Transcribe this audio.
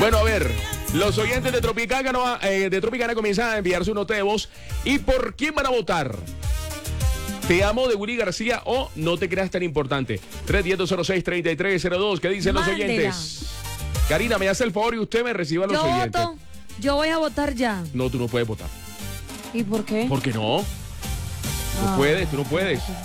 Bueno, a ver, los oyentes de Tropicana comienzan a enviar su nota de voz. ¿Y por quién van a votar? Te amo de Willy García o No te creas tan importante. 310-206-3302. ¿Qué dicen los Mándela. oyentes? Karina, me hace el favor y usted me reciba a los Yo oyentes. voto. Yo voy a votar ya. No, tú no puedes votar. ¿Y por qué? ¿Por qué no? Tú no puedes.